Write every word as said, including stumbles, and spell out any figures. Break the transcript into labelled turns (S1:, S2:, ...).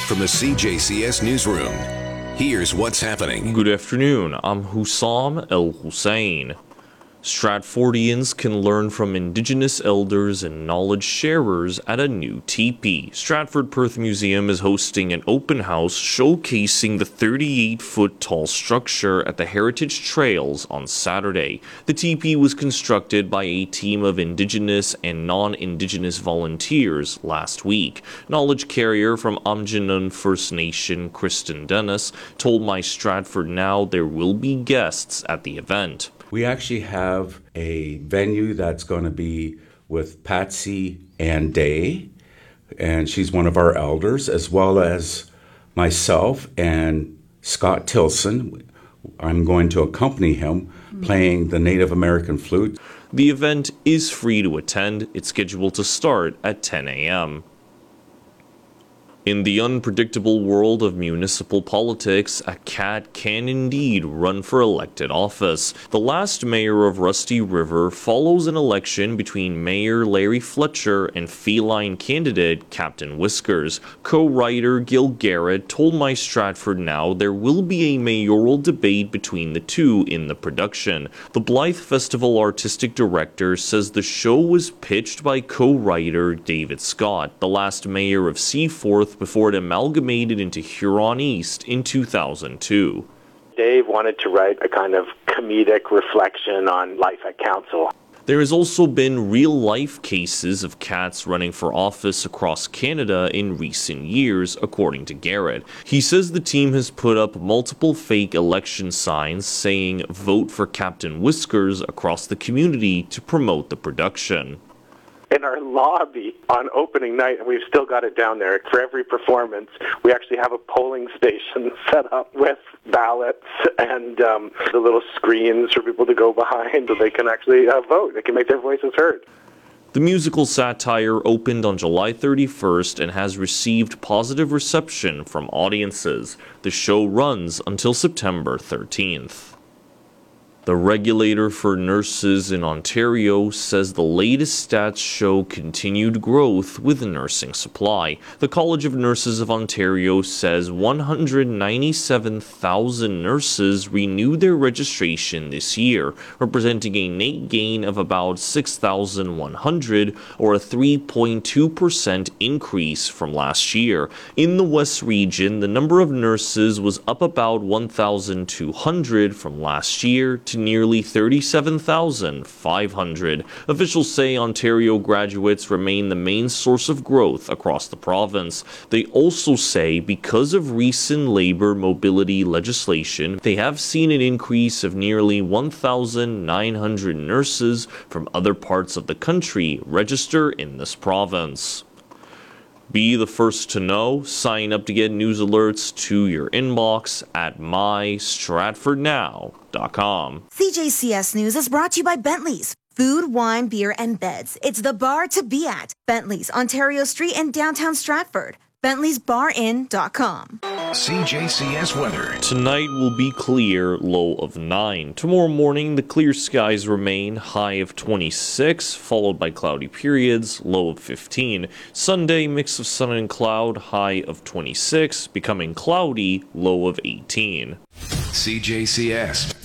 S1: from the C J C S newsroom. Here's what's happening.
S2: Good afternoon. I'm Hussam El Hussein. Stratfordians can learn from Indigenous elders and knowledge sharers at a new teepee. Stratford Perth Museum is hosting an open house showcasing the thirty-eight foot tall structure at the Heritage Trails on Saturday. The teepee was constructed by a team of Indigenous and non-Indigenous volunteers last week. Knowledge carrier from Aamjiwnayn First Nation, Kristen Dennis, told My Stratford Now there will be guests at the event.
S3: We actually have a venue that's going to be with Patsy Ann Day, and she's one of our elders, as well as myself and Scott Tilson. I'm going to accompany him playing the Native American flute.
S2: The event is free to attend. It's scheduled to start at ten a m In the unpredictable world of municipal politics, a cat can indeed run for elected office. The last mayor of Rusty River follows an election between Mayor Larry Fletcher and feline candidate Captain Whiskers. Co-writer Gil Garrett told My Stratford Now there will be a mayoral debate between the two in the production. The Blythe Festival artistic director says the show was pitched by co-writer David Scott, the last mayor of Seaforth, before it amalgamated into Huron East in two thousand two.
S4: Dave wanted to write a kind of comedic reflection on life at council.
S2: There has also been real-life cases of cats running for office across Canada in recent years, according to Garrett. He says the team has put up multiple fake election signs saying "Vote for Captain Whiskers" across the community to promote the production.
S4: In our lobby on opening night, and we've still got it down there, for every performance, we actually have a polling station set up with ballots and um, the little screens for people to go behind so they can actually uh, vote. They can make their voices heard.
S2: The musical satire opened on July thirty-first and has received positive reception from audiences. The show runs until September thirteenth. The regulator for nurses in Ontario says the latest stats show continued growth with nursing supply. The College of Nurses of Ontario says one hundred ninety-seven thousand nurses renewed their registration this year, representing a net gain of about six thousand one hundred, or a three point two percent increase from last year. In the West region, the number of nurses was up about one thousand two hundred from last year to nearly thirty-seven thousand five hundred. Officials say Ontario graduates remain the main source of growth across the province. They also say because of recent labor mobility legislation, they have seen an increase of nearly one thousand nine hundred nurses from other parts of the country register in this province. Be the first to know. Sign up to get news alerts to your inbox at my stratford now dot com.
S5: C J C S News is brought to you by Bentley's. Food, wine, beer, and beds. It's the bar to be at. Bentley's, Ontario Street in downtown Stratford. Bentley's Bar Inn dot com.
S1: C J C S weather.
S2: Tonight will be clear, low of nine. Tomorrow morning, the clear skies remain, high of twenty-six, followed by cloudy periods, low of fifteen. Sunday, mix of sun and cloud, high of twenty-six, becoming cloudy, low of eighteen.
S1: C J C S.